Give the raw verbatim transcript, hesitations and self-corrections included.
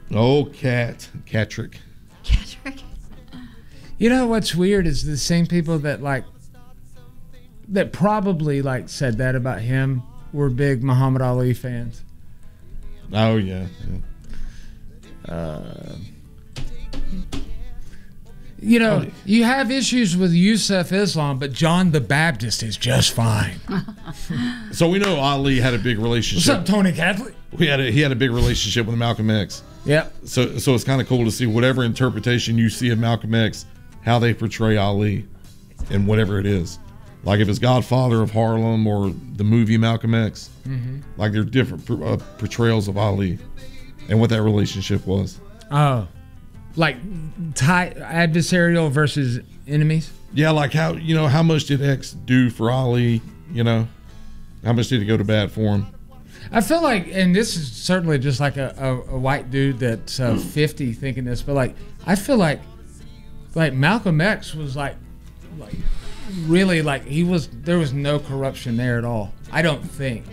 Oh, Cat. Catrick. Catrick. You know what's weird is the same people that like that probably like said that about him were big Muhammad Ali fans. Oh yeah. yeah. Uh, you know, oh, you have issues with Yusuf Islam, but John the Baptist is just fine. So we know Ali had a big relationship. What's up, Tony Catholic? We had a, he had a big relationship with Malcolm X. Yeah. So so it's kind of cool to see whatever interpretation you see of Malcolm X, how they portray Ali, and whatever it is. Like if it's Godfather of Harlem or the movie Malcolm X, mm-hmm. like they're different uh, portrayals of Ali, and what that relationship was. Oh. Like tie, adversarial versus enemies? Yeah, like how, you know, how much did X do for Ali? You know, how much did he go to bat for him? I feel like, and this is certainly just like a, a, a white dude that's uh, fifty thinking this, but like, I feel like, like Malcolm X was like, like really like he was, there was no corruption there at all. I don't think.